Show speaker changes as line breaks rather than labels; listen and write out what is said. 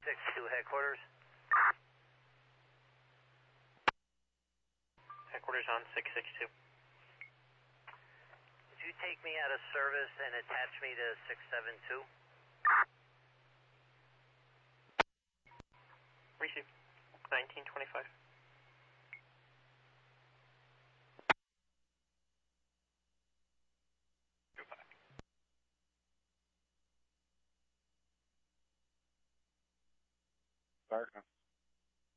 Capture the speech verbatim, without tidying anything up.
six two headquarters.
Headquarters on six six two.
Did you take me out of service and attach me to six seven two?
Receive. nineteen twenty-five.
Darkness.